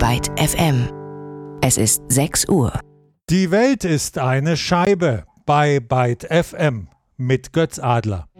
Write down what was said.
Byte FM. Es ist 6 Uhr. Die Welt ist eine Scheibe bei Byte FM mit Götz Adler.